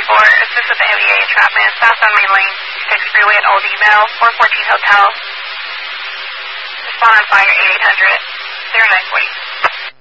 assist with the heavy A entrapment, south on main lane, 6 freeway at Old Email, 414 Hotel. Respond on fire 8800, 0940.